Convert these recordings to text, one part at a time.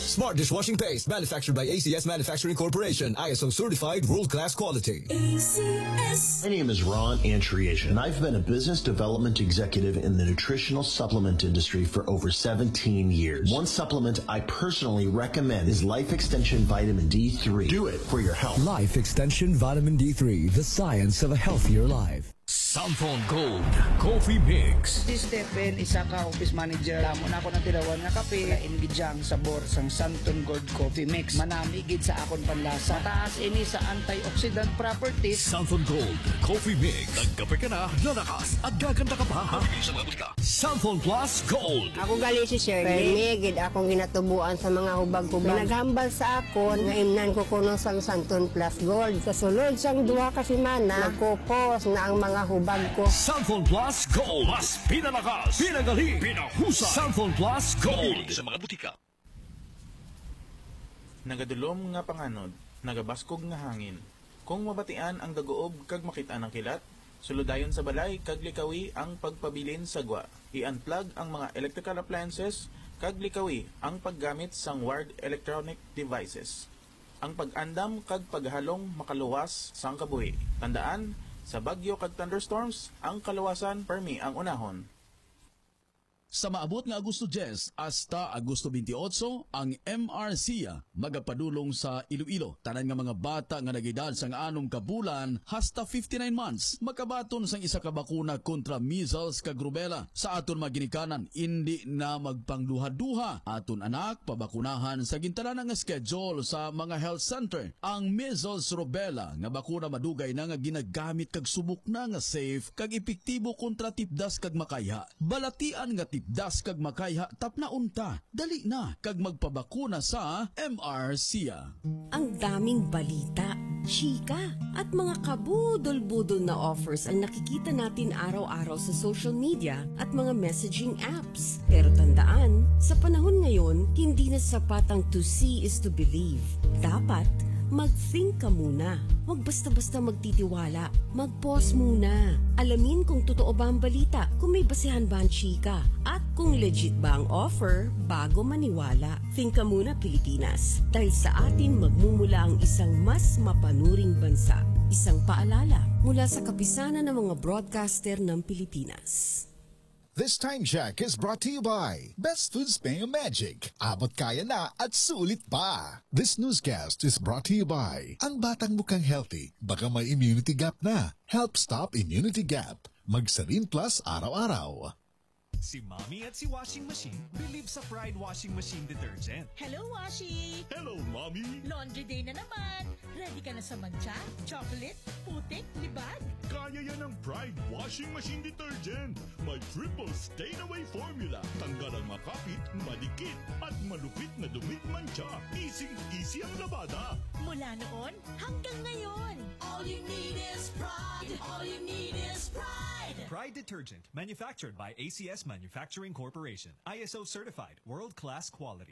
Smart dishwashing paste manufactured by ACS Manufacturing Corporation. ISO certified world-class quality. ACS. My name is Ron Antriation, and I've been a business development executive in the nutritional supplement industry for over 17 years. One supplement I personally recommend is Life Extension Vitamin D3. Do it for your health. Life Extension Vitamin D3, the science of a healthier life. Samphon Gold Coffee Mix. Si Stephen, isa ka office manager. Lamon ako ng tirawan nga kape. Ingidyang sabor sang Santon Gold Coffee Mix. Manamigid sa akon panlasa. Mataas ini sa antioxidant properties. Samphon Gold Coffee Mix. Nagkape ka na, lalakas at gaganda ka pa. Samphon Plus Gold. Ako gali si Shirley. Migid akong ginatubuan sa mga hubag-hubag. Naghambal sa akon nga imnan ko kuno sang Santon Plus Gold. Sa sulod sang duha ka semana, nagkupos na ang mga hubag ko. Samphon Plus Gold. Mas pinalakas, pinagaling, pinahusay. Samphon Plus Gold. Sa mga butika. Nagadulom nga panganod, nagabaskog nga hangin. Kung mabatian ang dagoob kag makita ng kilat, suludayon sa balay kag likawi ang pagpabilin sa gwa. I-unplug ang mga electrical appliances kag likawi ang paggamit sang wired electronic devices. Ang pag-andam kag paghalong makaluwas sang kabuhi. Tandaan, sa bagyo kag thunderstorms, ang kaluwasan permi ang unahon. Sa maabot nga Agosto 10 hasta Agosto 28, ang MRCA magapadulong sa Iloilo. Tanan nga mga bata nga nagedad sang 6 ka bulan hasta 59 months makabaton sang isa ka bakuna kontra measles kag rubella. Sa aton maginikanan, hindi na magpangduha-duha. Aton anak pabakunahan sa gintanan nga schedule sa mga health center. Ang measles rubella nga bakuna madugay na nga ginagamit kag subok na nga safe kag epektibo kontra tipdas kag makayha. Balatian nga tipdas kag makayha tapna unta, dali na kag magpabakuna sa MRCA. Ang daming balita, chika, at mga kabudol-budol na offers ang nakikita natin araw-araw sa social media at mga messaging apps. Pero tandaan, sa panahon ngayon, hindi na sapat ang to see is to believe. Dapat mag-think ka muna. Huwag basta-basta magtitiwala. Mag-pause muna. Alamin kung totoo ba ang balita, kung may basehan ba ang chika, at kung legit ba ang offer bago maniwala. Think ka muna, Pilipinas. Dahil sa atin magmumula ang isang mas mapanuring bansa. Isang paalala mula sa kapisanan ng mga broadcaster ng Pilipinas. This time check is brought to you by Best Foods Mayo Magic. Abot kaya na at sulit pa. This newscast is brought to you by Ang Batang Mukhang Healthy, baka may immunity gap na. Help stop immunity gap. Magsarin Plus araw-araw. Si Mommy at si Washing Machine believe sa Pride Washing Machine Detergent. Hello, Washi! Hello, Mommy! Laundry day na naman! Ready ka na sa mancha, chocolate, putik, libag? Kaya yan ang Pride Washing Machine Detergent. May triple stain-away formula. Tanggal ang makapit, madikit, at malupit na dumit mancha. Easy ang labada. Mula noon hanggang ngayon. All you need is pride. All you need is pride. Pride Detergent, manufactured by ACS Manufacturing Corporation. ISO certified, world-class quality.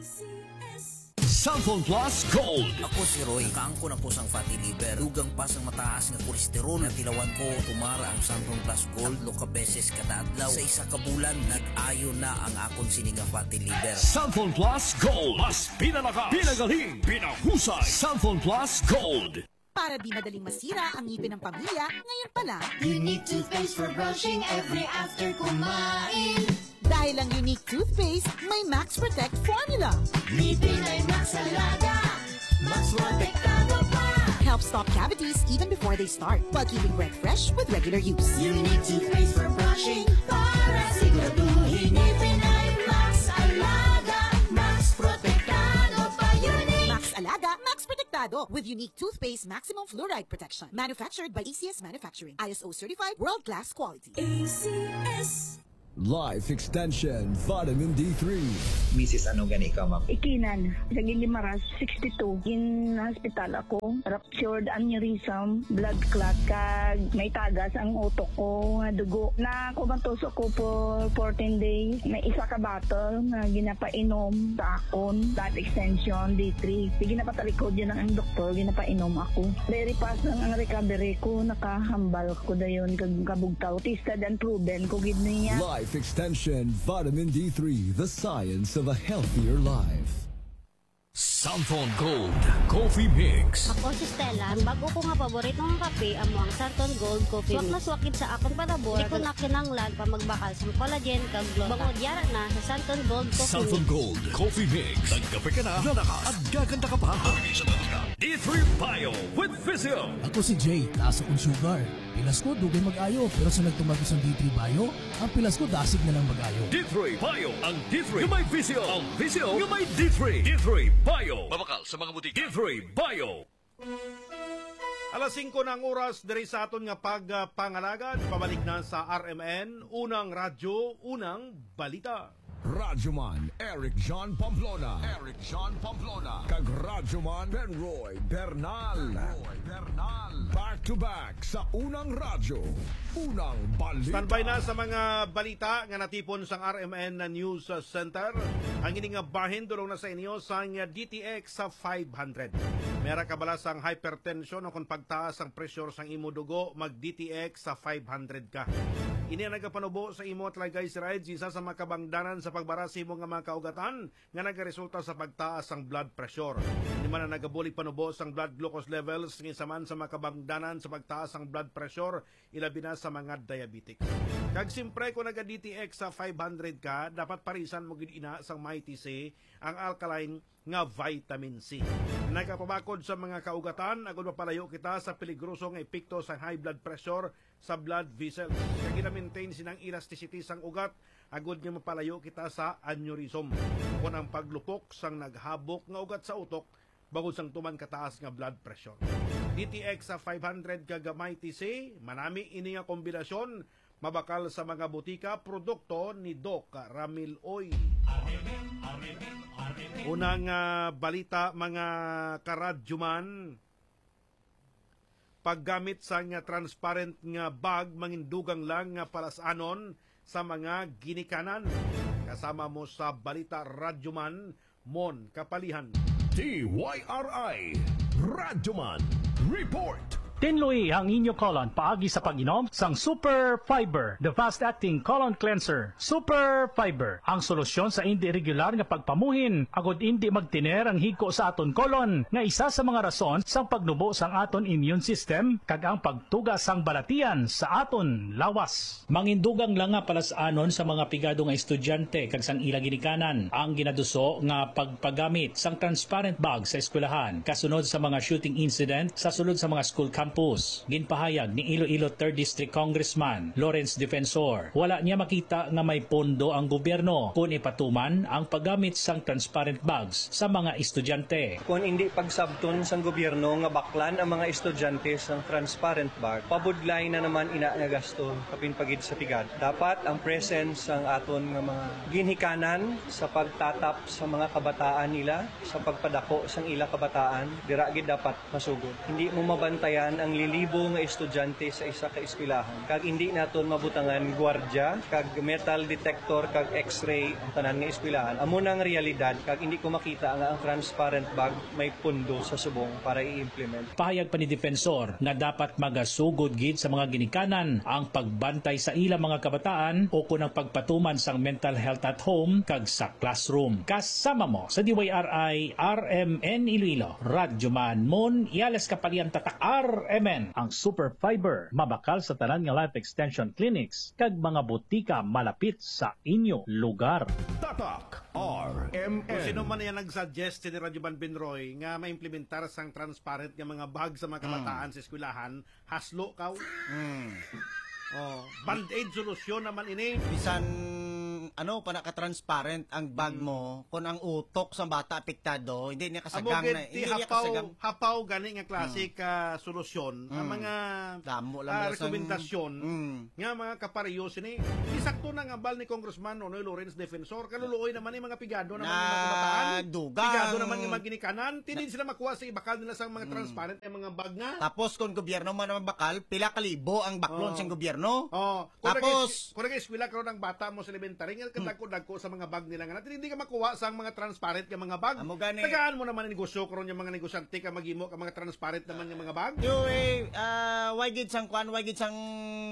ACS. Samphon Plus Gold. Ako si Roy, kaangko na po sang fatty liver. Dugang pa sang mataas nga kolesterol. Natilawan ko, tumara ang Samphon Plus Gold. 3 beses kada adlaw. Sa isa ka bulan, nag-ayo na ang akon sininga fatty liver. Samphon Plus Gold. Mas pinalakas, pinagaling, pinahusay. Samphon Plus Gold. Para di madaling masira ang ngipin ng pamilya, ngayon pa lang, Unique toothpaste for brushing every after kumain. Dahil ang Unique toothpaste, may Max Protect formula. Ngipin ay Max Alaga, Max Protektado pa. Helps stop cavities even before they start, while keeping breath fresh with regular use. Unique toothpaste for brushing, para siguraduhin ngipin ay Max Alaga, Max Protektado pa. Unique Max Alaga, Max Protektado with Unique toothpaste maximum fluoride protection. Manufactured by ACS Manufacturing. ISO certified, world-class quality. ACS. Life Extension Vitamin D3. Mrs. ano gani ka, ma'am? Ikinan, sa Gilimaras, 62. In hospital ako, ruptured aneurysm, blood clot, kag may tagas ang utok ko, nga dugo. Na kubantos ako for 14 days. May isa ka bottle na ginapainom sa akon, that extension, D3. Ginapatalikod yun ang doktor, ginapainom ako. Very fast lang ang recovery ko, nakahambal ko dayon, kag kabugtaw. Tested and proven ko gid niya. Life Extension Vitamin D3, the science of a healthier life. Santon Gold Coffee Mix. Ako si Stella. Ang bago ko nga paborito ng kape amo ang Santon Gold Coffee Mix. Swak na swakid sa akong panabor. Di ko na kinanglan pa magbakal sa collagen kag glota. Bangod yara na sa Santon Gold Coffee Santon Mix. Gold Coffee Mix. Nagkape ka na, lalakas at gaganda ka pa. D3 Bio with Physio. Ako si Jay, taas akong sugar. Pilas ko, dugay mag-ayo. Pero sa nagtumagos ng D3 Bio, ang pilas ko dasig na lang mag-ayo. D3 Bio. Ang D3 yung may Physio. Ang Physio yung may D3. D3 Bio. Mabakal sa mga butika. D3 Bio. Alas 5 ng oras diri sa aton nga pagpangalagad. Pabalik na sa RMN. Unang radyo, unang balita. Radyoman Eric John Pamplona. Eric John Pamplona. Kag Radyoman Benroy Bernal. Back to back sa unang radyo. Unang balita. Standby na sa mga balita nga natipon sang RMN na News Center. Ang ini nga bahin dulong na sa inyo sang DTX sa 500. Mera kabala sang hypertension o kung pagtaas ang pressure sang imo dugo, mag DTX sa 500 ka. Ini ang nagapanubo sa imo at lagay si rides isa sa makabangdanan sa pagbara sa imo nga mga kaugatan nga nagaresulta sa pagtaas ang blood pressure. Hindi man na nagabulig panubo sang blood glucose levels ng isa man sa makabangdanan sa pagtaas ang blood pressure, ilabi na sa mga diabetic. Kag simpre kung naga-DTX sa 500 ka, dapat parisan mo gid ina sang MyTC ang alkaline nga vitamin C. Nagapabakod sa mga kaugatan, agud mapalayo kita sa peligrosong epekto sa high blood pressure sa blood vessels. Kaya gina-maintain sinang elasticity sang ugat, agud nga mapalayo kita sa aneurysm. Kung ang paglupok sang naghabok nga ugat sa utok, bagod sang tuman kataas nga blood pressure. DTX sa 500 kagamay TC, manami ini nga kombinasyon, mabakal sa mga butika, produkto ni Doc Ramil Oy. Unang balita mga karadyoman, paggamit sa nga transparent nga bag mangindugang lang nga palasanon sa mga ginikanan. Kasama mo sa balita Radyoman Mon Kapalihan. TYRI Radyoman Report. Tinloy ang inyo colon paagi sa pag-inom sang Super Fiber, the fast-acting colon cleanser. Super Fiber, ang solusyon sa hindi regular nga pagpamuhin, agod hindi magtiner ang hiko sa aton colon, nga isa sa mga rason sang pagnubo sang aton immune system, kag ang pagtuga sang balatian sa aton lawas. Mangindugang lang nga palasanon sa mga pigado nga estudyante kag sang ila ginikanan, ang ginaduso nga pagpagamit sang transparent bag sa eskwelahan, kasunod sa mga shooting incident sa sulod sa mga school campus. Ginpahayag ni Iloilo 3rd District Congressman Lawrence Defensor, wala niya makita nga may pondo ang gobyerno kung ipatuman ang paggamit sang transparent bags sa mga estudyante. Kung hindi pagsabton sang gobyerno nga baklan ang mga estudyante sang transparent bag, pabudlay na naman ina nga gasto kapin pagid sa pigad. Dapat ang presence sang aton nga mga ginhikanan sa pagtatap sa mga kabataan nila, sa pagpadako sang ila kabataan, dira gid dapat masugod. Hindi mo mabantayan ang lilibo nga estudyante sa isa ka eskwelahan. Kag hindi naton mabutangan gwardya, kag metal detector, kag x-ray ang tanan nga eskwelahan. Amo nang realidad, kag hindi ko makita nga ang transparent bag may pundo sa subong para i-implement. Pahayag pa ni Defensor nga dapat magasugod gid sa mga ginikanan ang pagbantay sa ilang mga kabataan o kung ang pagpatuman sang mental health at home kag sa classroom. Kasama mo sa DYRI RMN Iloilo, Radyoman Mon Iales Kapalian Tatak RMN, ang Super Fiber, mabakal sa tanan nga life extension clinics kag mga butika malapit sa inyo lugar. Tatak RMN. Kung sino man yan nag-suggest ni Radyoman Benroy nga maimplementar sang transparent nga mga bag sa mga kabataan sa eskwelahan, haslo kaw. Band-aid solusyon naman ini. Bisan panaka-transparent ang bag mo, kung ang utok sa bata apektado, hindi niya kasagang na. Hindi niya kasagang. Hapaw gani nga klasik solusyon. Ang mga rekomendasyon nga mga kaparehos ini. Isakto na nga bal ni Congressman Nonoy Lawrence Defensor. Kaluluoy naman yung mga pigado naman yung mga kabataan. Pigado naman yung mga ginikanan. Tinid sila makuha sa ibakal nila sa mga transparent yung mga bag nga. Tapos kung gobyerno man ang bakal, pila kalibo ang baklon sa gobyerno. Tapos kung nag-eskwela karon ang bata mo sa elementary, nga kadagko sa mga bag nila nga natin, hindi ka makuha sa mga transparent yung mga bag. Tagaan mo naman ang negosyo karon yung mga negosyante ka magimo ka mga transparent naman yung mga bag. Why gid sang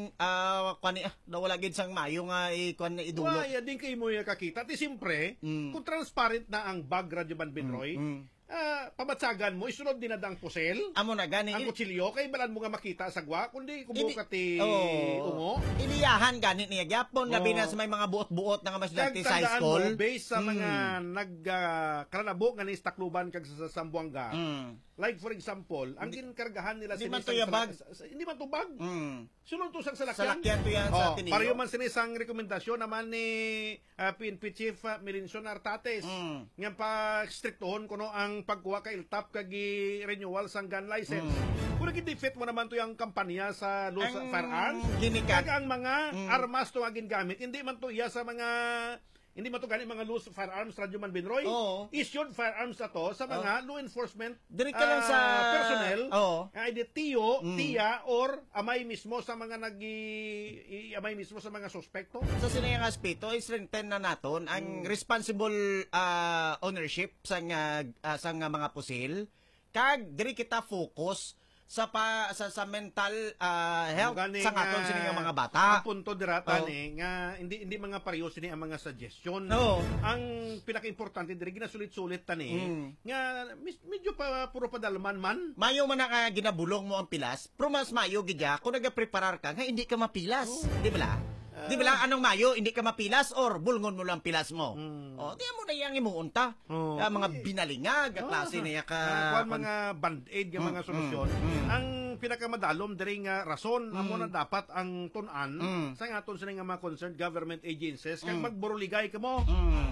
nawala gid sang mayo nga kuan idulot. Wala din kay mo kakita. Ti simpre, kung transparent na ang bag Radyo Man Benroy, pamatsagan mo, isunod din na dang pusel. Amo na gani. Ang kutsilyo, kay balan mo nga makita sa gwa, kundi kumuka ti ungo. Iniyahan gani niya gyapon, labi na sa may mga buot-buot na nga mas dati sa high school. Based sa mga nagkaranabo nga ni Takluban kag sa Sambuanga. Like for example, ang ginkargahan nila hindi man to yabag. Hindi man to bag. Sunod to sang salakyan. Salakyan to yan sa Tinilo. Pareho man sinisang rekomendasyon naman ni PNP Chief Melencio Artates. Nga pa-strictohon kuno ang pagkuha kay iltap kag renewal sang gun license. Kung nag-defeat mo naman to yung kampanya sa loose firearms, kag ang mga armas to nga gingamit, hindi man to iya sa mga hindi man to gani mga loose firearms Radyo Man Benroy. Issued firearms na to sa mga law enforcement lang sa personnel. Either tiyo, tiya, or amay mismo sa mga amay mismo sa mga suspekto. Sa sinayang aspeto, i-strengthen na naton ang responsible ownership sa mga pusil. Kag diri kita focus sa mental health sa aton sini nga mga bata. Ang punto dira tani nga hindi mga pareho sini ang mga suggestion. Ang pinaka-importante diri ginasulit-sulit tani nga medyo pa puro padalman man. Mayo man nga ginabulong mo ang pilas, pero mas mayo gidya kung nagapreparar ka nga hindi ka mapilas, di ba la? Di ba lang anong mayo, hindi ka mapilas or bulngon mo lang pilas mo. Di mo na yang imuunta. Mga binalingag, klase na ka. Mga band-aid, yung mga solusyon. Ang pinakamadalom, diri nga rason, amo na dapat ang tunan sa nga aton sa mga concerned government agencies, kag magburuligay ka mo.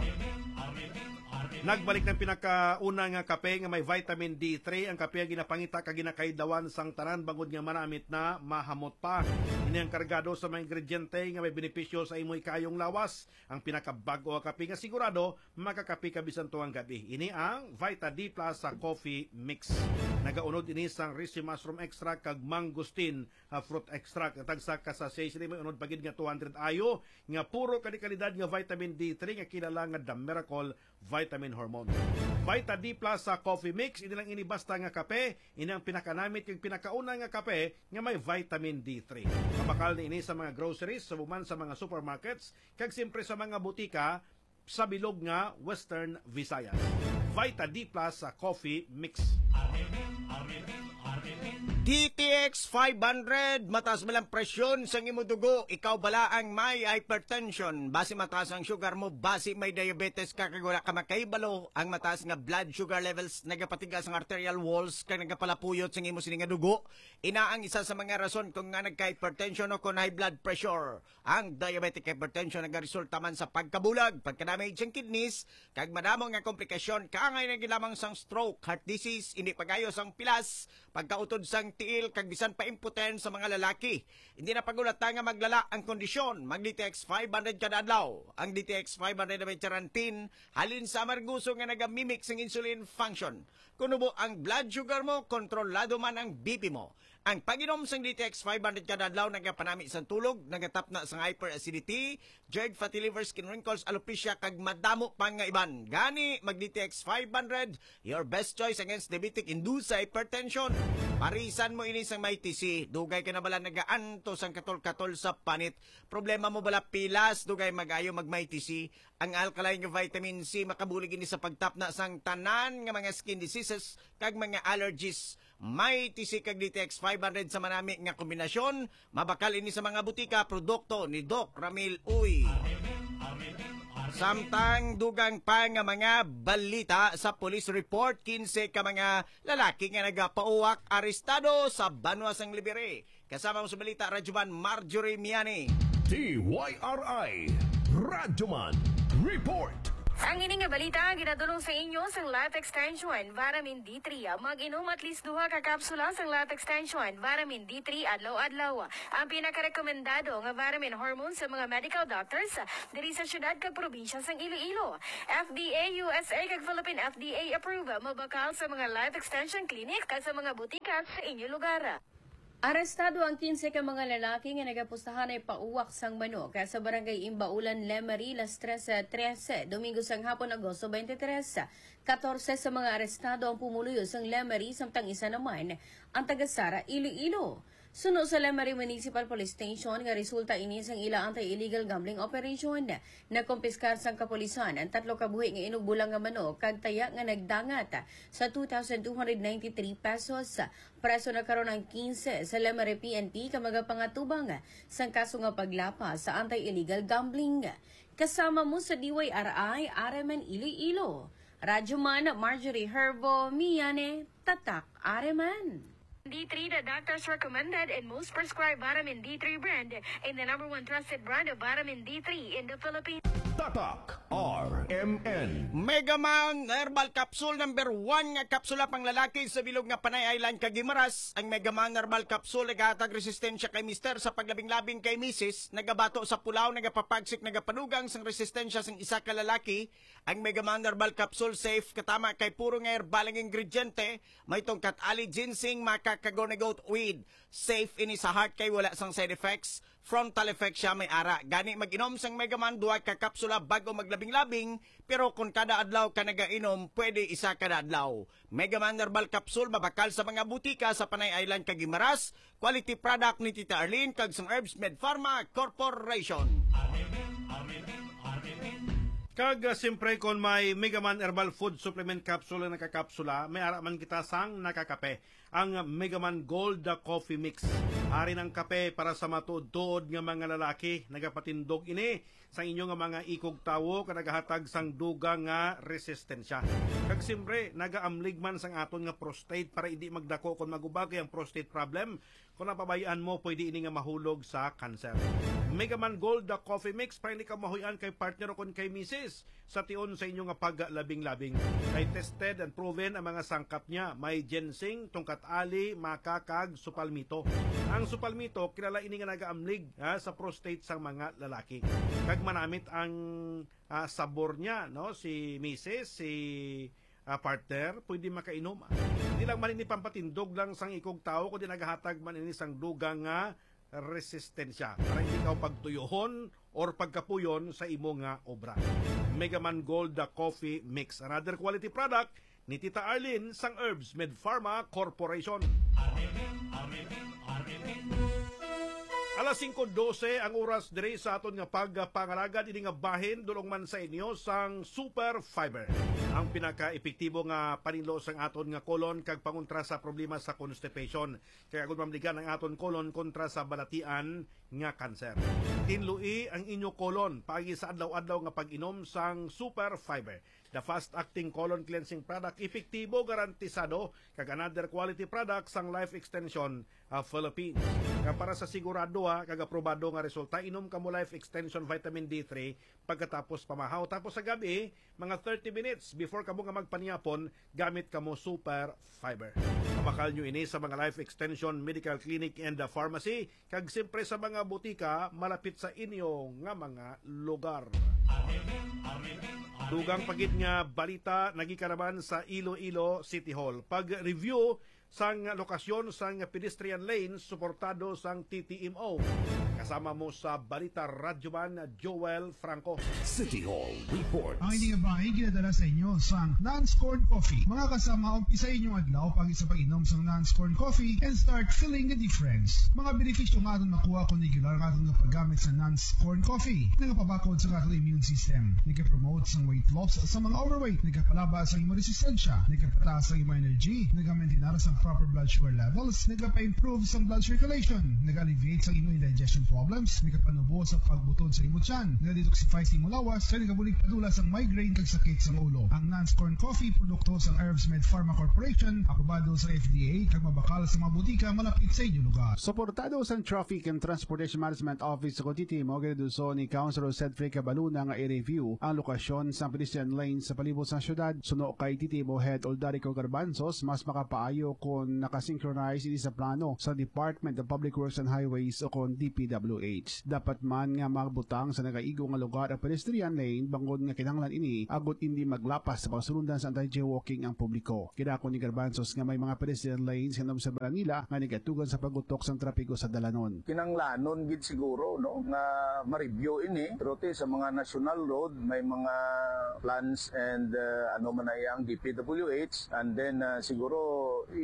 Nagbalik ng pinakauna nga kape nga may vitamin D3. Ang kape ang ginapangita kag ginakaidawan sang tanan bangod nga manamit na mahamot pa. Ini ang kargado sa mga ingrediente nga may benepisyo sa imoy kayong lawas. Ang pinakabago nga kape nga sigurado makakape ka bisan tuwang gabi. Ini ang Vita D Plus sa coffee mix. Nagaunod ini sang Risi mushroom extract kag mangosteen fruit extract. Tagsa ka sa 6 may unod pagid nga 200 ayo nga puro kalikalidad nga vitamin D3 nga kilala nga The Miracle Vitamin Hormone. Vita D Plus sa coffee mix, ini lang inibasta nga kape, ini ang pinakanamit yung pinakauna nga kape nga may vitamin D3. Mabakal ni ini sa mga groceries, sa buman sa mga supermarkets, kag siyempre sa mga butika sa bilog nga Western Visayas. Vita D Plus sa coffee mix. DTX 500, mataas malang presyon sa imo dugo, ikaw bala ang may hypertension, base mataas ang sugar mo, base may diabetes ka kag wala ka makaibalo, ang mataas nga blood sugar levels nagapatigas ang arterial walls kag nagapalapuyot sa imo sini nga dugo, ina ang isa sa mga rason kung nga nagka-hypertension o kung high blood pressure. Ang diabetic hypertension nagaresulta man sa pagkabulag, pagka-damage sa kidneys, kag madamo nga komplikasyon kaangay na gilamang sang stroke, heart disease, hindi pagayos ang pilas, pagkautod sang tiil kag bisan pa impotent sa mga lalaki. Hindi na pagulata nga maglala ang kondisyon. Mag DTX 500 kada adlaw. Ang DTX 500 na may charantin halin sa marguso nga nagamimik sang insulin function. Kuno mo ang blood sugar mo, kontrolado man ang BP mo. Ang pag-inom sang DTX 500 kada adlaw nagapanami isang tulog, nagatap na sang hyperacidity, GERD, fatty liver, skin wrinkles, alopecia kag madamo pang nga iban. Gani mag DTX 500, your best choice against diabetic induced hypertension. Parisan mo ini sang may TC, dugay ka na bala nagaanto sang katol-katol sa panit. Problema mo bala pilas, dugay magayo mag may TC. Ang alkaline nga vitamin C makabulig ini sa pagtapna sang tanan nga mga skin diseases kag mga allergies. May TC kag DTX 500 sa manami nga kombinasyon, mabakal ini sa mga butika produkto ni Doc Ramil Uy. Samtang dugang pa nga mga balita sa police report, 15 ka mga lalaki nga nagapauwak arestado sa Banwa sang Libere. Kasama mo sa balita, Radyoman Marjorie Miani. TYRI Radyoman Report. Ang ini nga balita ginadulong sa inyo sang Life Extension Vitamin D3. Mag-inom at least 2 ka kapsula sang Life Extension Vitamin D3 adlaw-adlaw. Ang pinakarekomendado nga vitamin hormone sa mga medical doctors diri sa syudad kag probinsya sang Iloilo. FDA USA kag Philippine FDA approved mabakal sa mga Life Extension clinic kag sa mga butika sa inyong lugar. Arestado ang 15 ka mga lalaki nga nagapustahan ay pauwak sang manok sa barangay Imbaulan, Lemery, Las 13, Domingo sang hapon, Agosto 23. 14 sa mga arestado ang pumuluyo sang Lemery, samtang isa naman ang taga-Sara, Iloilo. Suno sa Lemari Municipal Police Station nga resulta ini sang ila anti-illegal gambling operation. Nakumpiskar sang kapulisan ang 3 ka buhi nga inugbulang nga manok kag taya nga nagdangat sa 2,293 pesos. Preso na karon ang 15 sa Lemari PNP kamaga pangatubang sang kaso nga paglapa sa anti-illegal gambling. Kasama mo sa DYRI Areman Iloilo. Radyoman Marjorie Herbo, Miyane, Tatak Areman. D3, the doctors recommended and most prescribed vitamin D3 brand and the #1 trusted brand of vitamin D3 in the Philippines. Tatak RMN. Megaman Herbal Capsule number 1 nga kapsula pang lalaki sa bilog nga Panay Island kag Gimaras. Ang Megaman Herbal Capsule nagahatag resistensya kay mister sa paglabing-labing kay misis, nagabato sa pulaw, nagapapagsik, nagapanugang sang resistensya sang isa ka lalaki. Ang Megaman Herbal Capsule safe katama kay puro nga herbal ang ingrediente, may tungkat ali ginseng, makakagonagot weed. Safe ini sa heart kay wala sang side effects. Frontal effect siya may ara. Gani mag-inom sang Megaman 2 ka kapsula bago maglabing-labing, pero kung kada adlaw ka nagainom, pwede isa kada adlaw. Megaman Herbal Capsule mabakal sa mga butika sa Panay Island kag Gimaras. Quality product ni Tita Arlene kag sang Herbs Med Pharma Corporation. Kag siyempre kung may Megaman Herbal Food Supplement Capsule na nakakapsula, may araman kita sang nakakape. Ang Megaman Gold Coffee Mix. Ari ng kape para sa matuod-tuod nga mga lalaki. Nagapatindog ini sa inyo nga mga ikog tawo kanagahatag sang duga nga resistensya. Kag siyempre, nagaamlig man sang aton nga prostate para hindi magdako kung magubagay ang prostate problem. Kung napabayaan mo, pwede ini nga mahulog sa cancer. Megaman Gold Coffee Mix para hindi ka mahuyan kay partner o kung kay misis sa tion sa inyo nga paglabing-labing. Kay tested and proven ang mga sangkap niya. May ginseng, tungkat ali, makakag, supalmito. Ang supalmito, kilala ini nga nagaamlig sa prostate sang mga lalaki. Kag manamit ang sabor niya, no? Si misis, si partner, pwede makainom. Hindi lang man ini pampatindog lang sang ikog tao, kundi nagahatag man ini sang dugang nga resistensya para hindi ka pagtuyuhon or pagkapuyon sa imo nga obra. Megaman Gold Coffee Mix, another quality product ni Tita Arlene sang Herbs Med Pharma Corporation. Alas 5:12 ang oras dire sa aton nga pagpangalagad ini nga bahin dulong man sa inyo sang Super Fiber. Ang pinaka-epektibo nga paninlo sang aton nga kolon kag pangontra sa problema sa constipation. Kaya agud mamligan ang aton kolon kontra sa balatian nga kanser. Tinlui ang inyo kolon paagi sa adlaw-adlaw nga pag-inom sang Super Fiber. The fast-acting colon cleansing product, epektibo, garantisado, kag another quality product sang Life Extension Philippines. Kaya para sa sigurado kag aprobado nga resulta, inom ka mo Life Extension Vitamin D3 pagkatapos pamahaw. Tapos sa gabi, mga 30 minutes before ka mo nga magpaniapon, gamit ka mo Super Fiber. Mabakal nyo ini sa mga Life Extension Medical Clinic and Pharmacy, kag siyempre sa mga butika malapit sa inyo nga mga lugar. Dugang pagit nga balita nagikaraman sa Iloilo City Hall. Pag-review sang lokasyon sang pedestrian lanes suportado sang TTMO. Kasama mo sa balita Radyoman Joel Franco. City Hall Report. Ang hindi nga bahay ginadala sa inyo sang non-scorn coffee. Mga kasama, umpisa inyong adlaw pag sa pag-inom sang non-scorn coffee and start feeling the difference. Mga benepisyo nga aton makuha kung regular nga aton paggamit sa non-scorn coffee. Nagapabakod sa aton immune system. Nagka-promote sang weight loss sa mga overweight. Nagkapalaba sa imong resistensya. Nagkapataas sa imong energy. Nagka-maintinara sang proper blood sugar levels, nagpa-improve sa blood circulation, nag-alleviate sa imong indigestion problems, nagpanubo sa pagbutod sa imong tiyan, nag-detoxify sa imong lawas, kaya nagabulig padula sa migraine kag sakit sa ulo. Ang non-scorn coffee, produkto sa Herbs Med Pharma Corporation, aprobado sa FDA, kag mabakal sa mga butika malapit sa inyong lugar. Suportado sa Traffic and Transportation Management Office sa Cotiti, Mogaduso ni Councilor Cedric Cabaluna nga i-review ang lokasyon sa pedestrian lanes sa palibot sa syudad. Suno kay Titimo Head Oldarico Garbanzos, mas makapaayo kung nakasynchronize ini sa plano sa Department of Public Works and Highways o kon DPWH. Dapat man nga magbutang sa nagaigo nga lugar ang pedestrian lane bangod nga kinahanglan ini agot hindi maglapas sa pagsulundan sa anti-jaywalking ang publiko. Kidako ni Garbanzos nga may mga pedestrian lanes nga naobserbahan nila nga nagatugan sa pagutok sa trapiko sa dalanon. Kinahanglanon gid siguro no nga ma-review ini pero sa mga national road may mga plans and ano man ay ang DPWH and then siguro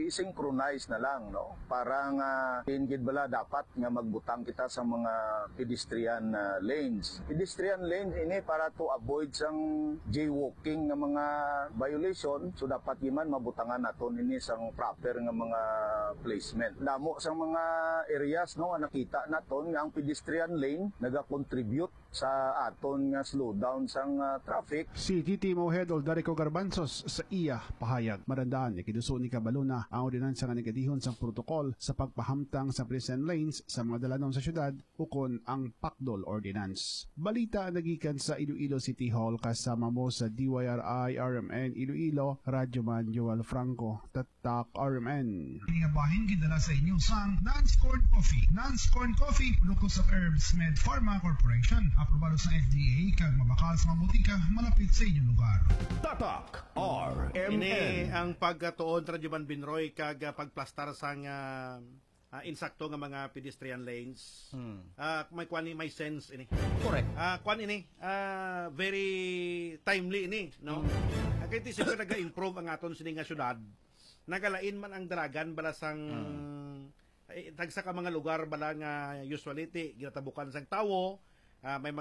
i-synchronize na lang, no? Parang tingid bala dapat nga magbutang kita sa mga pedestrian lanes. Pedestrian lanes ini para to avoid sang jaywalking nga mga violation, so dapat giman mabutangan naton ini sang proper nga mga placement. Damo sang mga areas no nga nakita naton nga ang pedestrian lane naga-contribute sa aton nga slowdown sang traffic. Si TTMO Head Oldarico Garbanzos sa iya pahayag. Marandaan ikiduso ni Cabaluna ang ordinansa nga nagadihon sang protokol sa pagpahamtang sa pedestrian lanes sa mga dalanon sa syudad ukon ang Pakdol Ordinance. Balita nagikan sa Iloilo City Hall kasama mo sa DYRI RMN Iloilo, Radyoman Joel Franco, Tatak RMN. Ini nga bahin gidala sa inyo sang Nance Corn Coffee. Nance Corn Coffee, produkto sa Herbs Med Pharma Corporation. Aprobado sa FDA kag mabakal sa mga butika malapit sa inyong lugar. Tatak RMN. Ini ang pagkatuon Radyoman Binroy kag pagplastar sang insakto nga mga pedestrian lanes. May sense ini. Correct. Kwan ini very timely ini, no? Kay ti siyempre naga-improve ang aton sini nga syudad. Nagalain man ang daragan bala sang tagsa ka mga lugar bala nga usually ginatabukan sang tawo. May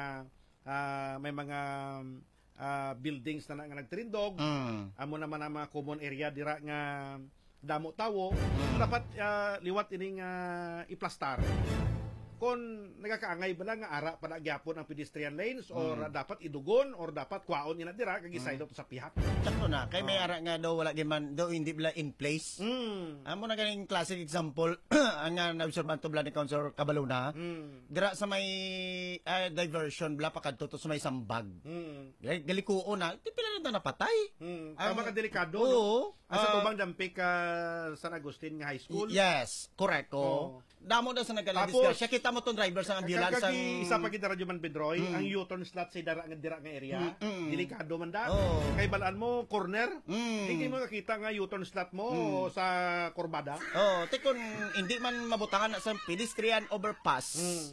mga buildings na nga nagtrindog. Amo naman ang mga common area dira nga damo tawo. Dapat liwat ining iplastar. Kung nagakaangay ba lang nga ara para gyapon ang pedestrian lanes or dapat idugon or dapat kwaon ina dira kag isaylop sa pihak. Sakto na kay may ara nga daw wala giman daw hindi bla in place. Amo na ganing classic example ang na-observe to bla ni Councilor Cabaluna. Dira sa may diversion bla pakadto to sa may sambag. Galikuon na pila na napatay. Tama ka delikado. Oo. Asa tubang dampik San Agustin nga high school. Yes, correct ko. Damo daw sa nagala-discuss. Kita mo tong driver sa ambulance ang isa pa kita Radyoman Bedroy, ang U-turn slot sa dira nga area. Delikado man da. Kay balaan mo corner, hindi mo makita nga U-turn slot mo sa kurbada. Tikon hindi man mabutangan sa pedestrian overpass.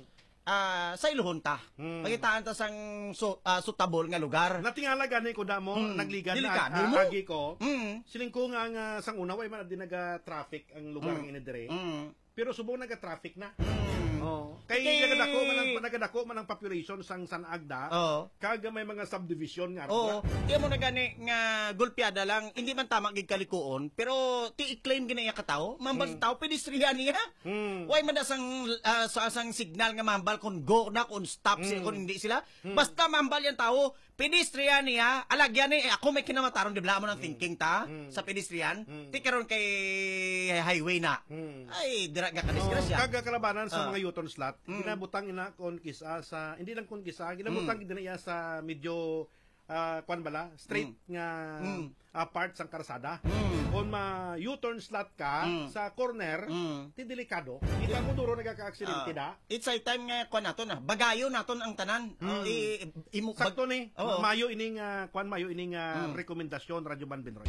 Sa Ilohonta. Pagitaan ta sang sutabol nga lugar. Natingala gani ko damo nagligan delikado na agi ko. Siling ko nga sang una way man di naga-traffic ang lugar ng inidire. Pero subong naga-traffic na. Kay nagadako man ang population sang San Agda. Kag may mga subdivision nga. Di mo na gani nga gulpiada lang, hindi man tama gid kalikuon, pero ti i-claim gina iya katao, mambal tao pedestrian niya. Why man sang signal nga mambal kun go na kun stop sila kun hindi sila. Basta mambal yan tao, pedestrian niya, alagyan ni ako may kinamataron di bla mo ng thinking ta sa pedestrian. Ti karon kay highway na. Ay dira nga kadisgrasya. Kag kalabanan sa mga U-turn slot, ginabutang ina kon kisa sa hindi lang kon kisa, ginabutang gid na sa medyo kwan bala straight nga part sang karsada. Kung ma-U-turn slot ka sa corner, ti delikado. Kita mo duro nagaka-aksidente da. It's a time nga kwan naton bagayo naton ang tanan. Sakto ni. Mayo ining rekomendasyon Radyoman Binroy.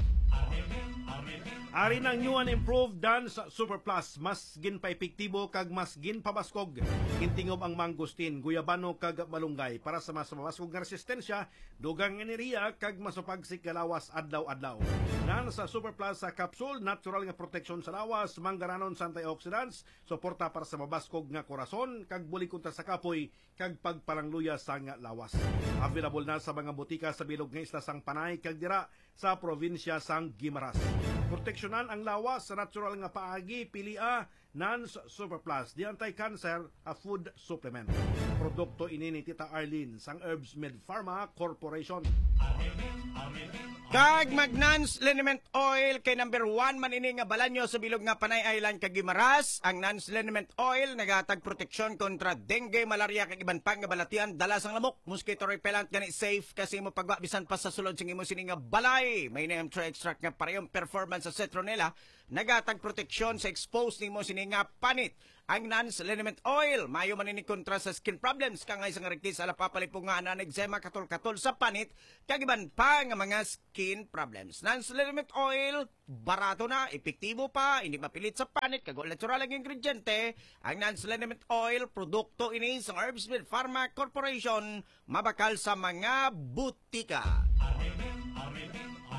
Ari ng new and improved Dance Super Plus, mas gin pa epektibo kag mas gin pabaskog. Kintingob ang mangustin, guyabano kag malunggay para sa mas mabaskog nga resistensya, dugang enerhiya kag masupagsik galawas adlaw-adlaw. Dance Super Plus sa capsule, natural nga protection sa lawas, manggaranon sa antioxidants, suporta para sa mabaskog nga korason kag buli kontra sa kapoy kag pagpalangluya sa nga lawas. Available na sa mga butika sa bilog nga isla sang Panay kag dira sa probinsya sang Guimaras. Proteksyonan ang lawas sa natural nga paagi, pilia, Nance Super Plus, di anti-cancer, a food supplement. Produkto ini ni Tita Arlene sang Herbs Med Pharma Corporation. Kag mag-Nance Liniment Oil kay number 1 man ini nga balanyo sa bilog nga Panay Island kag Guimaras. Ang Nance Liniment Oil nagatag proteksyon kontra dengue, malaria kag iban pang nga balatian, dala sang lamok, mosquito repellent gani safe kasi mo pagbabisan pa sa sulod sing imo sini nga balay. May NM3 extract nga parehong performance sa citronella, nagatag proteksyon sa exposed nimo sini nga panit. Ang Nance Liniment Oil mayo man ini kontra sa skin problems kang isang rektis ala papalipo nga ana eczema katol-katol sa panit kag iban pa nga mga skin problems. Nance Liniment Oil barato na, epektibo pa, hindi mapilit sa panit kag natural ang ingrediente. Ang Nance Liniment Oil produkto ini sa Herbs Med Pharma Corporation, mabakal sa mga butika.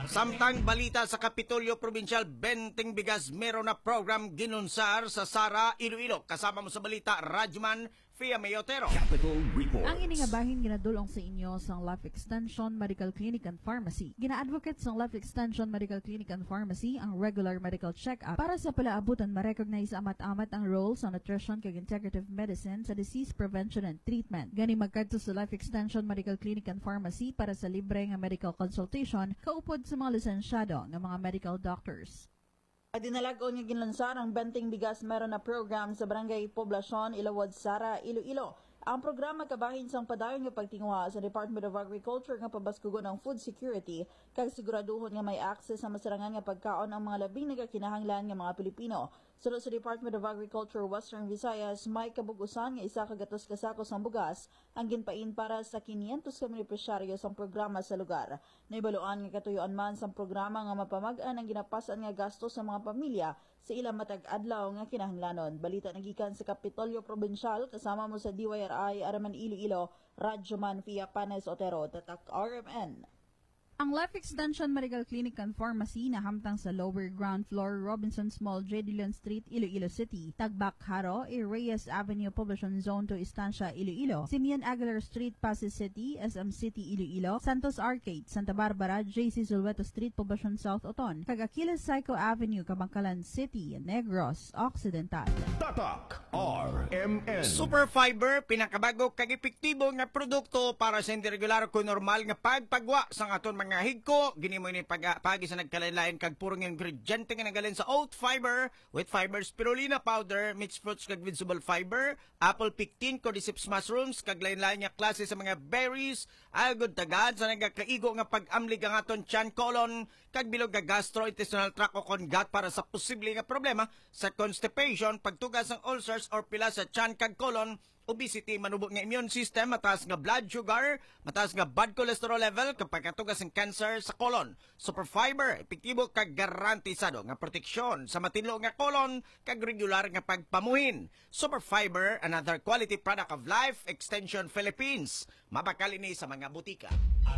Samtang balita sa Kapitolyo Provincial, Benteng Bigas meron na program ginunsar sa Sara, Iloilo. Kasama mo sa balita, Rajman Fia Mayotero. Capital Report. Ang iningabahin ginadulong sa inyo sa Life Extension Medical Clinic and Pharmacy. Gina-advocate sa Life Extension Medical Clinic and Pharmacy ang regular medical check-up para sa palaabutan ma-recognize amat-amat ang role sa nutrition kag integrative medicine sa disease prevention and treatment. Gani magkadto sa Life Extension Medical Clinic and Pharmacy para sa libre nga medical consultation kaupod sa mga lisensyado ng mga medical doctors. Dinalagon nga ginlansar ang Benteng Bigas meron na program sa Barangay Poblasyon, Ilawod, Sara, Iloilo. Ang programa kabahin sang padayon nga pagtingwa sa Department of Agriculture nga pabaskugon ng food security kag siguraduhon nga may access sa masarangan nga pagkaon ang mga labing nagakinahanglan nga mga Pilipino. Sunod sa Department of Agriculture Western Visayas, may kabugusan nga isa ka gatos kasakos ang bugas ang ginpain para sa 500 ka benepisyaryo sa programa sa lugar. Naibaluan nga katuyuan man sa programa nga mapamag-an ang ginapasan nga gasto sa mga pamilya sa ilang matag adlaw nga kinahanglanon. Balita nagikan sa Kapitolyo Provincial kasama mo sa DYRI Araman Iloilo, Radyoman Fia Panes Otero, Tatak RMN. Ang Life Extension Medical Clinic and Pharmacy na hamtang sa lower ground floor, Robinsons Mall, J. Dillon Street, Iloilo City, Tagbak Haro, Reyes Avenue, Poblacion Zone 2, Estancia, Iloilo, Simeon Aguilar Street, Pasig City, SM City, Iloilo, Santos Arcade, Santa Barbara, JC Zulweto Street, Poblacion South, Oton, kag Aquiles Psycho Avenue, Kabangkalan City, Negros Occidental. Tatak RMN. Super Fiber, pinakabago kag epektibo nga produkto para sa hindi regular ko normal nga pagpagwa sa aton mga higko. Gini mo ni pagi sa nagkalain-lain kag purong ingrediente nga nagalin sa oat fiber, wheat fiber, spirulina powder, mixed fruits kag vegetable fiber, apple pectin, cordyceps mushrooms kag lain-lain nga klase sa mga berries, algod tagad sa nagakaigo nga pag-amlig ang aton tiyan, colon kag bilog nga gastrointestinal tract o congat para sa posible nga problema sa constipation, pagtugas ng ulcers or pila sa tiyan kag colon, obesity, manubog nga immune system, mataas nga blood sugar, mataas nga bad cholesterol level, kapag katugas ng cancer sa colon. Super Fiber, epektibo kag garantisado nga proteksyon sa matinlo nga colon kag regular nga pagpamuhin. Super Fiber, another quality product of Life Extension Philippines. Mabakal ini sa mga butika.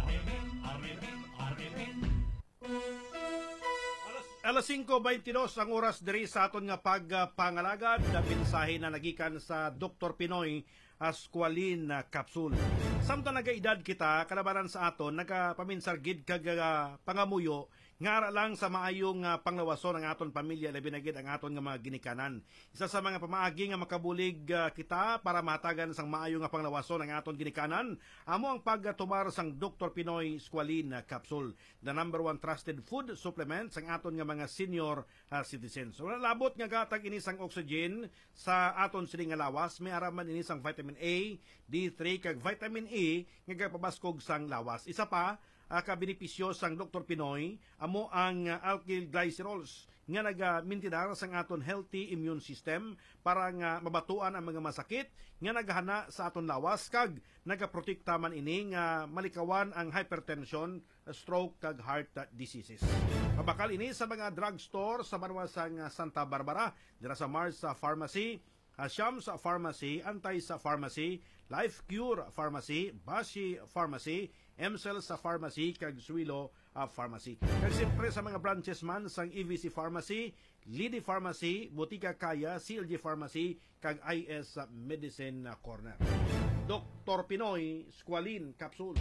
Alas 5:22 ang oras diri sa aton nga pagpangalagad na mensahe na nagikan sa Dr. Pinoy Asqualin Capsule. Samtang nagaedad kita, kalabanan sa aton, nagapaminsar gid kag pangamuyo, ngara lang sa maayong panglawason ang aton pamilya, labi na gid ang aton nga mga ginikanan. Isa sa mga pamaagi nga makabulig kita para mahatagan sang maayong nga panglawason ang aton ginikanan, amo ang pagtumar sang Dr. Pinoy Asqualin Capsule, the number 1 trusted food supplement sang aton nga mga senior citizens. So labot nga gatag ini sang oxygen sa aton sining nga lawas, may araman ini sang vitamin A, D3 kag vitamin E nga gapabaskog sang lawas. Isa pa ka-benepisyo sang Dr. Pinoy amo ang alkyl glycerols nga nagamintinar sang aton healthy immune system para nga mabatuan ang mga masakit nga naghana sa aton lawas kag nagaprotekta man ini nga malikawan ang hypertension, stroke kag heart diseases. Mabakal ini sa mga drugstore sa banwasang Santa Barbara, dira sa Mars Pharmacy, Shams Pharmacy, Antay sa Pharmacy, Life Cure Pharmacy, Bashi Pharmacy, MCEL sa Pharmacy, kag Suilo Pharmacy. Kag siyempre sa mga branches man sang EVC Pharmacy, Lidi Pharmacy, Butika Kaya, CLG Pharmacy, kag IS Medicine Corner. Dr. Pinoy Asqualin Capsule.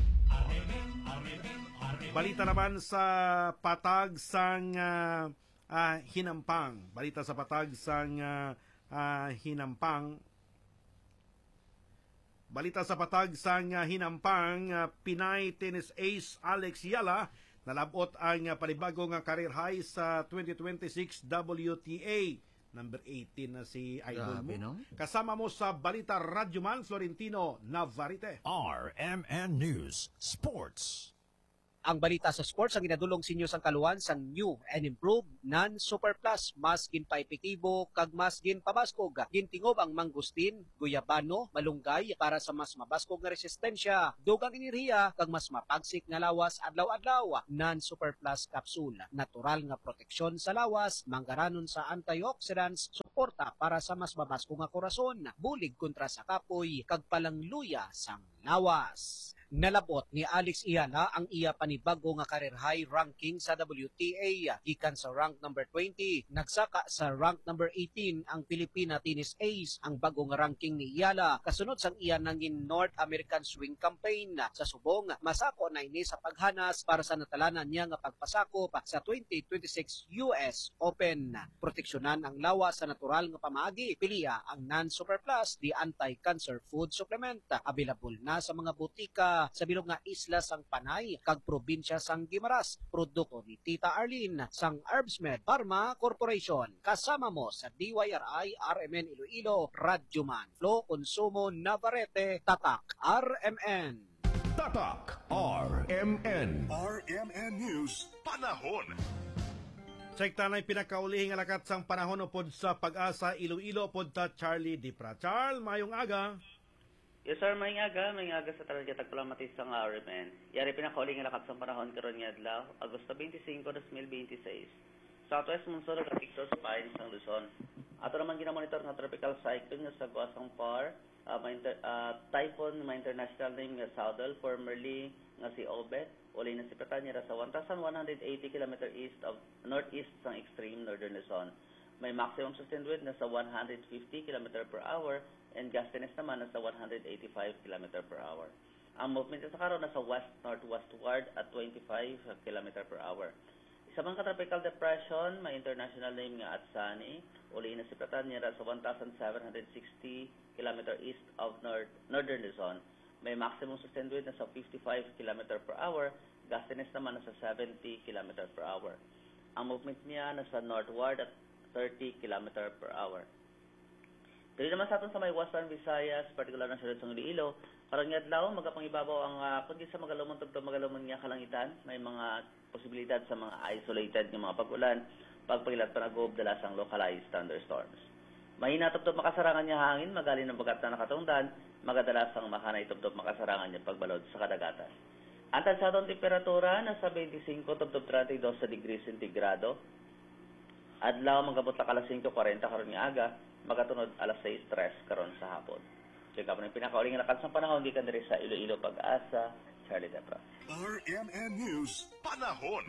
Balita naman sa patag sang Hinampang. Balita sa patag sang Hinampang. Balita sa patag sang Hinampang, Pinay tennis ace Alex Yala nalabot ang panibagong career high sa 2026 WTA. Number 18 na si Idol mo. No? Kasama mo sa Balita Radyoman Florentino Navarrete. RMN News Sports. Ang balita sa sports ang ginadulong sinyo sang kaluan sang new and improved non-super plus, mas ginpaepektibo kag mas ginpabaskog. Gintingob ang mangustin, guyabano, malunggay para sa mas mabaskog nga resistensya, dugang enerhiya kag mas mapagsik nga lawas adlaw-adlaw. Non-super plus capsule, natural nga proteksyon sa lawas, manggaranon sa antioxidants, suporta para sa mas mabaskog nga korason, bulig kontra sa kapoy kag palangluya sang lawas. Nalabot ni Alex Iana ang iya panibago nga career high ranking sa WTA gikan sa rank number 20 nagsaka sa rank number 18 ang Filipina tennis ace. Ang bagong ranking ni Iana kasunod sang iya nangin North American Swing Campaign sa subong masako na ini sa paghanas para sa natalanan niya nga pagpasakop sa 2026 US Open. Proteksyonan ang lawa sa natural nga pamaagi. Piliya ang non-super plus di anti-cancer food supplement. Available na sa mga butika sa bilog nga isla sang Panay kag probinsya sang Guimaras. Produkto ni Tita Arlene sang Herbsmed Pharma Corporation. Kasama mo sa DYRI RMN Iloilo, Radyoman Flo Consumo Navarrete, Tatak RMN. Tatak RMN. RMN News Panahon. Sekta na pinakaulihing alakat sang panahon upod sa Pag-asa Iloilo pod ta Charlie Dipra. Charles, mayong aga. Yes sir, may aga sa talaga tagpalamatis sang RMN. Yari pinakaulihing alakat sang panahon karon nga adlaw, Agosto 25, 2026. Southwest monsoon at Pictures Pines ng Luzon. Ato naman ginamonitor nga tropical cyclone nga sa Guasang Par, typhoon may international name nga Saudal, formerly nga si Obet. Uli na si Petanya sa 1,180 km east of northeast sang extreme northern Luzon. May maximum sustained wind na sa 150 km per hour and gustiness naman na sa 185 km per hour. Ang movement sa karon na sa west-northwestward at 25 km per hour. Isa mang tropical depression, may international name nga Atsani. Uli na si Petanya sa 1,760 km east of northern Luzon. May maximum sustained wind na sa 55 km per hour, gustiness naman na sa 70 km per hour. Ang movement niya na sa northward at 30 km per hour. Dili naman sa aton sa may Western Visayas, particular na sa Iloilo, karon nga adlaw magapangibabaw ang kundi sa magalumon tugtog magalumon nga kalangitan, may mga posibilidad sa mga isolated nga mga pag-ulan, pagpagilat panagob dala sang localized thunderstorms. Mahina tugtog makasarangan niya hangin, magali ng bagat na nakatungdan, magadalas ang makanay tugtog makasarangan niya pagbalod sa kadagatan. Ang tansadong temperatura nasa 25 tugtog 32 sa degree sentigrado. Adlaw magabot ta alas 5:40 karon nga aga, magatunod alas 6:03 karon sa hapon. Check up na pinakauling lakas ng panahon gikan diri sa Iloilo Pag-asa, Charlie Depra. RMN News Panahon.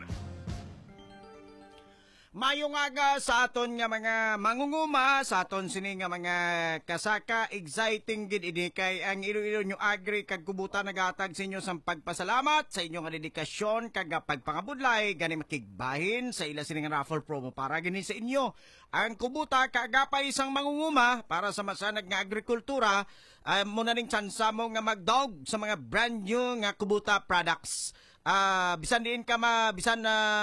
Mayong aga sa aton nga mga mangunguma, sa aton sini nga mga kasaka, exciting gid ini kay ang Iloilo nyo agri kag kubuta nagatag sa inyo sang pagpasalamat sa inyo nga dedikasyon kag pagpangabudlay gani makigbahin sa ila sini nga raffle promo para gani sa inyo. Ang kubuta kaagapay isang mangunguma para sa masanag nga agrikultura, muna ning tsansa mo nga magdog sa mga brand new nga kubuta products. Bisan diin ka bisan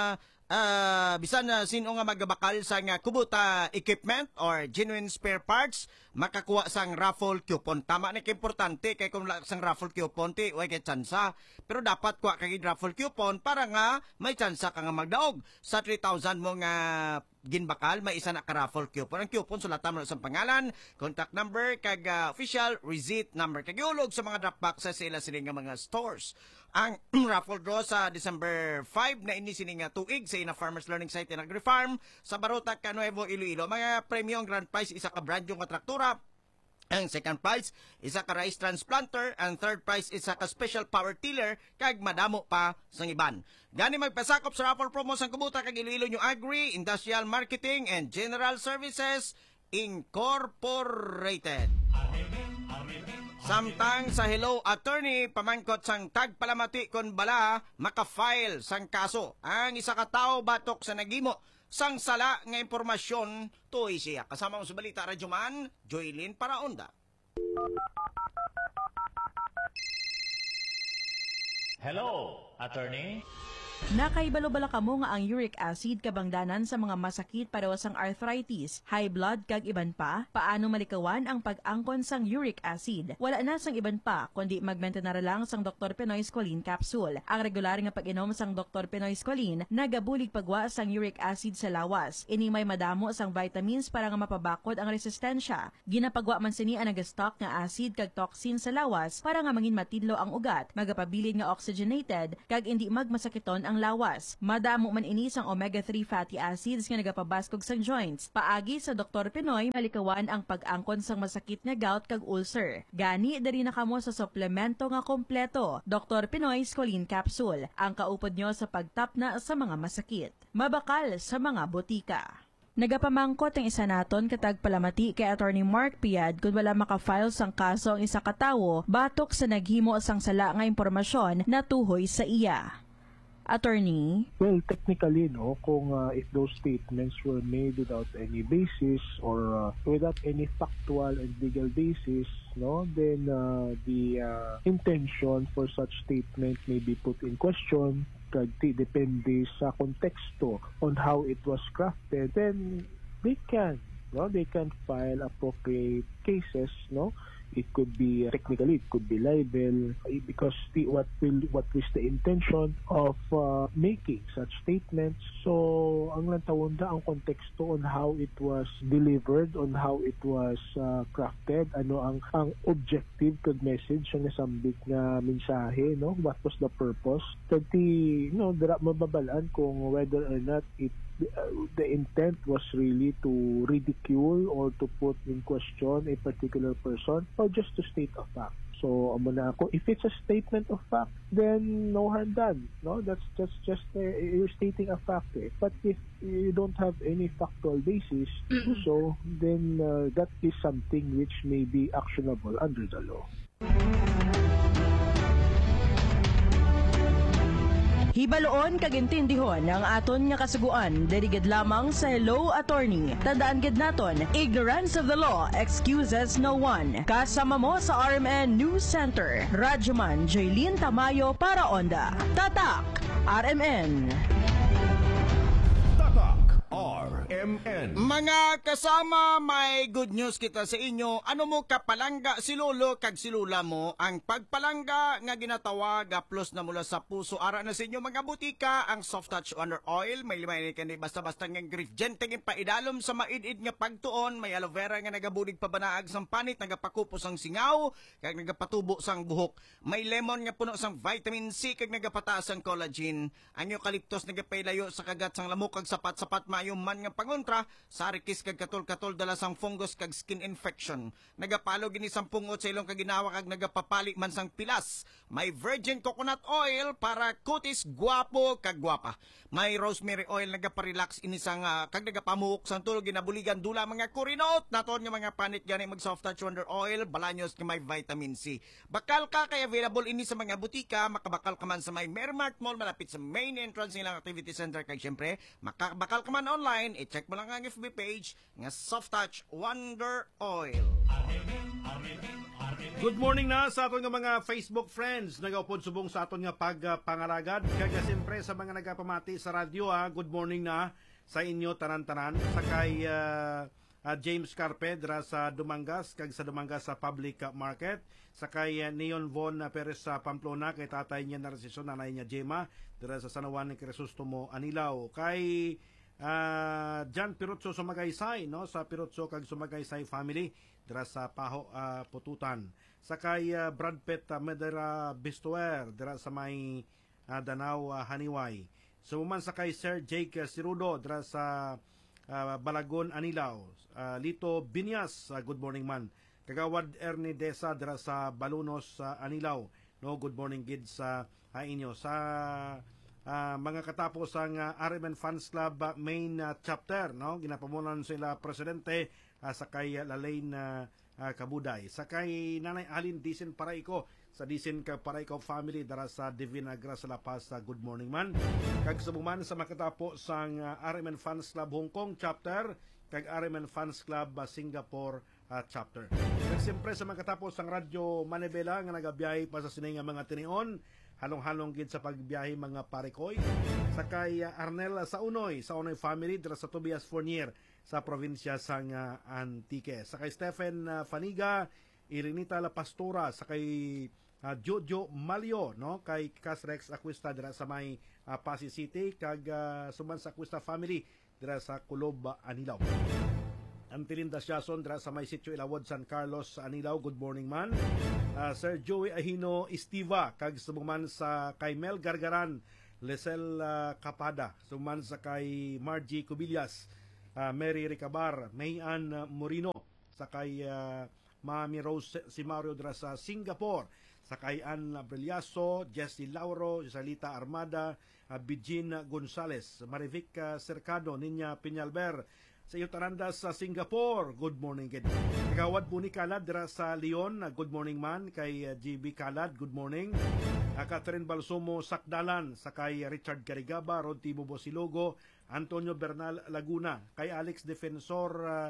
sino nga magabakal sa nga kubuta equipment or genuine spare parts, makakuha sang raffle coupon. Tama na importante kay kung sang raffle coupon ti way kay tsansa, pero dapat kuha kay raffle coupon para nga may tsansa ka nga magdaog sa 3,000 mo nga ginbakal, may isa na ka-raffle coupon. Ang coupon sulatan mo sa pangalan, contact number, kag official receipt number. Kag iulog sa mga drop boxes sa ila sining nga mga stores. Ang raffle draw sa December 5 na ini sining nga tuig sa ina Farmers Learning Site in Agri-Farm sa Baruta, Nuevo, Iloilo. Mga premium grand prize, isa ka brand yung traktora. Ang second prize, isa ka rice transplanter. Ang third prize, isa ka special power tiller. Kag madamo pa sang iban. Gani magpasakop sa raffle promo sang kubuta kag Iloilo New Agri, Industrial Marketing and General Services Incorporated. Samtang sa Hello Attorney, pamangkot sang tagpalamati kon bala maka-file sang kaso. Ang isa ka tawo batok sa nagimo sang sala nga impormasyon tuoy siya. Kasama mo sa balita, Radyoman, Joylyn Paraonda. Hello, Attorney. Nakaibalo-bala kamo nga ang uric acid kabangdanan sa mga masakit pareho sang arthritis, high blood kag iban pa. Paano malikawan ang pag-angkon sang uric acid? Wala na sang iban pa kundi magmentenara lang sang Dr. Pinoy Squalene capsule. Ang regular nga pag-inom sang Dr. Pinoy Squalene nagabulig pagwa sang uric acid sa lawas. Ini may madamo sang vitamins para nga mapabakod ang resistensya. Ginapagwa man sini ang nagastock nga acid kag toxin sa lawas para nga mangin matidlo ang ugat, magapabilin nga oxygen well-oxygenated kag indi magmasakiton ang lawas. Madamo man ini sang omega-3 fatty acids nga nagapabaskog sang joints. Paagi sa Dr. Pinoy, malikawan ang pag-angkon sang masakit nga gout kag ulcer. Gani diri na kamo sa suplemento nga kompleto. Dr. Pinoy Squalene Capsule, ang kaupod nyo sa pagtapna sa mga masakit. Mabakal sa mga botika. Nagapamangkot ang isa naton katag palamati kay Attorney Mark Piad kung wala makafile sang kaso ang isa katawo batok sa naghimo sang sala nga impormasyon na tuhoy sa iya. Attorney? Well, technically, no, kung if those statements were made without any basis or without any factual and legal basis, no, then the intention for such statement may be put in question. Depende sa konteksto on how it was crafted, then they can file appropriate cases, no. It could be technically, it could be libel because what is the intention of making such statements. So ang lantawanda ang konteksto on how it was delivered, on how it was crafted, ano ang objective kag message ang nasambit nga mensahe, no, what was the purpose, kati dira mababalaan kung whether or not the intent was really to ridicule or to put in question a particular person or just to state a fact. So, amo na ako, if it's a statement of fact, then no harm done. No, that's just you're stating a fact. But if you don't have any factual basis to do so, then that is something which may be actionable under the law. Hibaloon kagintindihon ang aton nga kasuguan derigid lamang sa Hello Attorney. Tandaan gid naton, ignorance of the law excuses no one. Kasama mo sa RMN News Center, Radyoman Jaylene Tamayo para Onda. Tatak RMN. RMN. Mga kasama, may good news kita sa inyo. Ano mo kapalangga si lolo kag si lula mo? Ang pagpalangga nga ginatawag plus na mula sa puso. Ara na sa inyo mga butika, ang Soft Touch Under Oil. May limay ni basta-basta nga grief. Genteng ipaidalom sa maidid nga pagtuon. May aloe vera nga nagabulig pabanaag sang panit, nagapakupos ang singaw, kag nagapatubo sang buhok. May lemon nga puno sang vitamin C, kag nagapataas ang collagen. Ang eucalyptus nagapailayo sa kagat sang lamok kag sapat-sapat maayo man nga pangontra sa arikis kag katol-katol dala sang fungus kag skin infection. Nagapalo gini sang pungot sa ilong kag ginawa kag nagapapali man sang pilas. May virgin coconut oil para kutis guwapo kag guwapa. May rosemary oil nagaparelax ini sang kag nagapamuhok sang tulog ginabuligan dula mga kurinot. Naton nga mga panit gani mag Soft Touch Under Oil, balanyos nga may vitamin C. Bakal ka kay available ini sa mga butika, makabakal ka man sa may Mermart Mall malapit sa main entrance nilang activity center kag syempre makabakal ka man online, i-check mo lang ang FB page nga Soft Touch Wonder Oil. Good morning na sa aton nga mga Facebook friends. Nagaupod subong sa aton nga pagpangaragad. Kaya siyempre sa mga nagapamati sa radyo, good morning na sa inyo tanan-tanan. Sakay James Carpedra sa Dumangas, kag sa Dumangas sa Public Market. Sakay Neon Von Perez sa Pamplona, kay tatay niya Narciso, nanay niya Gemma, dira sa San Juan ni Crisostomo Anilaw. Kay Jan Pirutso Sumagaysay, no, sa Pirutso kag Sumagaysay family dira sa Paho Pututan. Sakay Brad Pitt Medera Bistuer dira sa may Danau Haniway. Sumuman sakay Sir Jake Sirudo dira sa Balagon Anilaw. Lito Binyas, good morning man. Kagawad Ernie Desa dira sa Balunos Anilaw. No, good morning gid sa inyo. Sa mga katapos ang RMN Fans Club main chapter, no, ginapamunan sila presidente sakay Lalain Kabuday, sakay Nanay Alin Disen Paraiko sa Disen ka Paraiko family dara sa Divina Gracia La Paz, good morning man. Kag subuman sa makatapos sang RMN Fans Club Hong Kong chapter kag RMN Fans Club Singapore chapter. Kag siyempre sa makatapos sang Radyo Manibela nga nagabiyahe pa sa sinay nga mga tinion, halong-halong gid sa pagbiyahe mga parikoy. Sakay Arnel sa Unoy family dira sa Tobias Fournier sa probinsya sang Antique. Sakay Stephen Faniga, Irinita La Pastora, sakay Jojo Malio, no, kay Casrex Aquista dira sa may Pasig City, kag suman sa Aquista family dira sa Kulob Anilaw. Antilin Dasyason dra sa may sitio Ilawod, San Carlos, Anilaw. Good morning man. Sir Joey Ahino Estiva kag sumuman sa kay Mel Gargaran, Lesel Capada, sumuman sa kay Margie Cubillas, Mary Ricabar, Mayan Morino, sa kay Mami Rose Simario dra sa Singapore, sa kay Ann Brilyaso, Jessie Lauro, Salita Armada, Bijin Gonzales, Marivic Cercado, Ninya Piñalber, sa iyo Taranda sa Singapore. Good morning kid. Kagawad po ni Kalad dira sa Leon. Good morning man kay GB Kalad. Good morning. Catherine Balsomo Sakdalan, sa kay Richard Garigaba, Rod Tibo Bosilogo, Antonio Bernal Laguna, kay Alex Defensor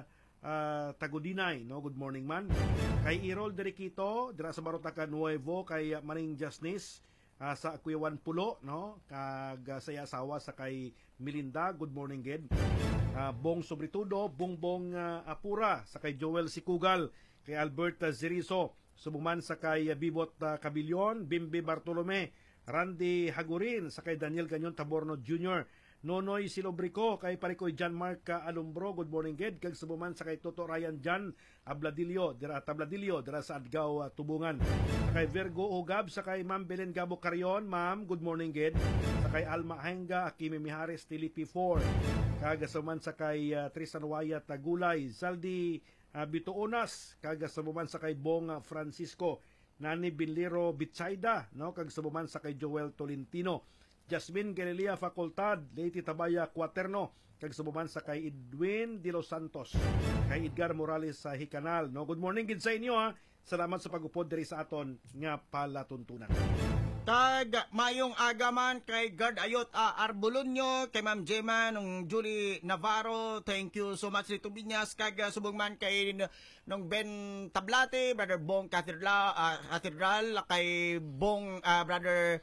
Tagudinay, no? Good morning man. Kay Irol Deriquito dira sa Barotaca Nuevo, kay Maring Jasnis sa Kuyawan Pulo, no? Kag saya asawa sa kay Milinda. Good morning gid. Bong Sobritudo, Bongbong Apura, sa kay Joel Sikugal, kay Albert Zirizo, sumuman sa kay Bibot Cabillion, Bimbi Bartolome, Randy Hagurin, sa kay Daniel Canyon Taborno Jr., Nonoy Silobrico, kay Parikoy John Mark Alumbro. Good morning gid. Kag sumuman sa kay Toto Ryan Jan Abladilio dira sa Adgaw Tubungan, sa kay Virgo Ugab, sa kay Ma'am Belen Gabo Carion. Ma'am, good morning gid. Sa kay Alma Henga, Kimi Mihares Tilipi 4, kagasuman sa kay Tristan Wayat Tagulay, Saldi Bituonas, kagasuman sa kay Bong Francisco, Nani Binliro Bitsaida, no? Kagasuman sa kay Joel Tolentino, Jasmine Galilea Facultad, Lady Tabaya Quaterno, kagasuman sa kay Edwin De Los Santos, kay Edgar Morales sa Hikanal, no? Good morning gid sa inyo ha. Salamat sa pagupod diri sa aton nga palatuntunan. Tag mayong agaman kay Guard Ayot Arbulonyo, kay Ma'am Gemma nung Julie Navarro, thank you so much dito Binyas, kag subong man kay nung Ben Tablate, Brother Bong Cathedral, kay Bong Brother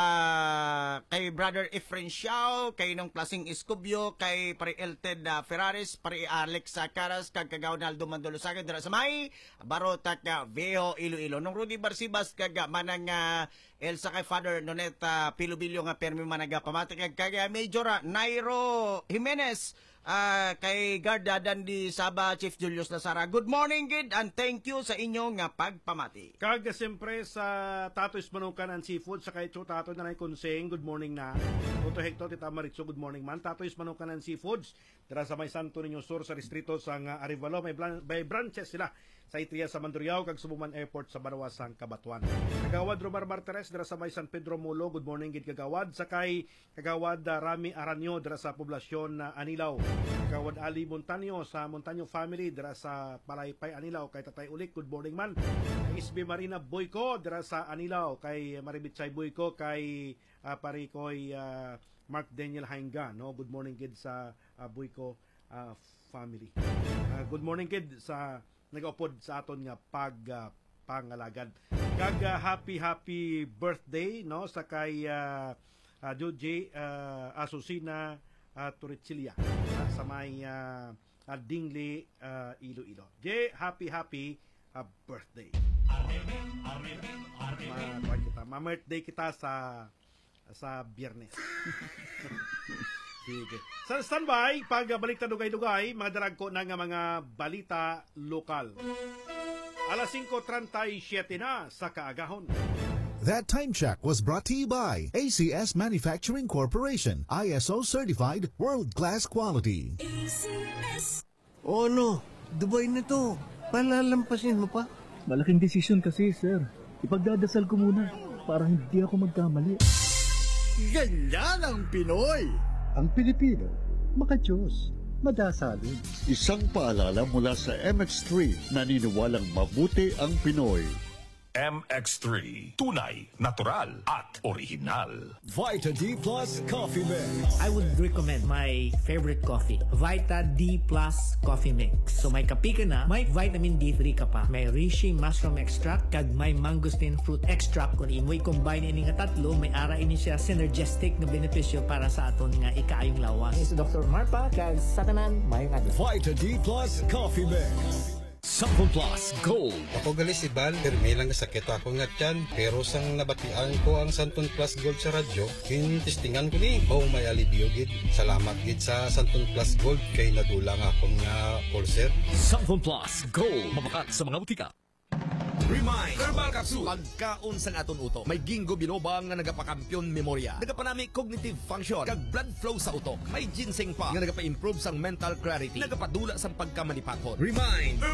kay Brother Efren Xiao, kay nung Klasing Escobio, kay pare Elted Ferraris, pare Alex Caras, kag kagaw na Aldo Mandolosaga dira sa may Barotac Veo Iloilo. Nung Rudy Barsibas kag manang Elsa kay Father Noneta Pilubilyo nga permi managa pamatik kag Major Nairo Jimenez, kay Gardadan di Saba, Chief Julius Lazara. Good morning gid and thank you sa inyo nga pagpamati. Kag siyempre sa Tato's Manukan and Seafood, sa kay Tato na Konseng, good morning na. Toto Hector Tita Maritzo, good morning man. Tato's Manukan and Seafoods dira sa may Santo Niño Sur sa distrito sa Arevalo, may branches sila sa Itria sa Mandurriao, kag Subuman Airport sa Banawasang Kabatuan. Kagawad Romar Martires dira sa may San Pedro Molo, good morning gid kagawad. Sa kay kagawad Rami Aranyo dira sa poblasyon Anilaw, kagawad Ali Montaño sa Montaño family dira sa Palaypay Anilaw, kay Tatay Ulik, good morning man. Kay SB Marina Boyko dira sa Anilaw, kay Maribitsay Boyko, kay Parikoy Mark Daniel Hainga, no? Good morning kid sa Boyko family. Good morning kid sa nagaupod sa aton nga pangalagad. Kag happy birthday, no, sa kay Joji Asusina Turichilia sa may Dingli Iloilo. Happy birthday. Ma-birthday kita sa Biyernes. Sige. Sa standby, pagbalik na dugay-dugay, mga darag ko na nga mga balita lokal. Alas 5:37 na sa kaagahon. That time check was brought to you by ACS Manufacturing Corporation, ISO certified world-class quality. ACS. Oh no, Dubai na to. Palalampasin mo pa? Malaking desisyon kasi, sir. Ipagdadasal ko muna para hindi ako magkamali. Ganyan ang Pinoy! Ang Pilipino, makajos, madasalin. Isang paalala mula sa MX3, naniniwalang mabuti ang Pinoy. MX3, tunay, natural, at original. Vita D Plus Coffee Mix. I would recommend my favorite coffee, Vita D Plus Coffee Mix. So may kapi ka na, may vitamin D3 ka pa, may reishi mushroom extract, kag may mangosteen fruit extract. Kung imoy combine ini nga tatlo, may ara ini siya synergistic na benepisyo para sa aton nga ikaayong lawas. This is Dr. Marpa, kag sa tanan, mayong adto. Vita D Plus Coffee Mix. Santon Plus Gold. Ako gali si Bal, permi lang sakit ako nga tiyan. Pero sang nabatian ko ang Santon Plus Gold sa radyo, kinistingan ko ni. Mao may alibyo gid. Salamat gid sa Santon Plus Gold kay nadulang akong nga pulser. Santon Plus Gold. Mabakat sa mga butika. Remind Herbal Capsule. Pagkaon sa aton utok. May Gingo Biloba nga nagapakampiyon memorya. Nagapanami cognitive function kag blood flow sa utok. May ginseng pa nga nagapa-improve sang mental clarity. Nagapadula sang pagkamanipakon. Remind